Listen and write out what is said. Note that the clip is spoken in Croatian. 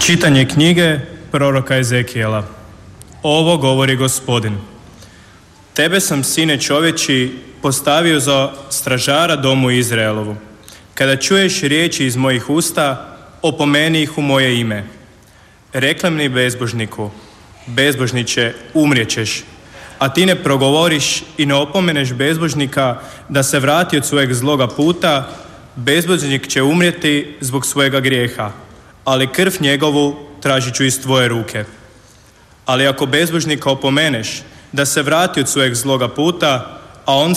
Čitanje knjige proroka Ezekijela. Ovo govori Gospodin. Tebe sam, sine čovječi, postavio za stražara domu Izraelovu. Kada čuješ riječi iz mojih usta, opomeni ih u moje ime. Reklem mi bezbožniku, bezbožniče, umrijećeš, a ti ne progovoriš i ne opomeneš bezbožnika da se vrati od svojeg zloga puta, bezbožnik će umrijeti zbog svojega grijeha, ali krv njegovu tražit ću iz tvoje ruke. Ali ako bezbožnika opomeneš da se vrati od svojeg zloga puta, a on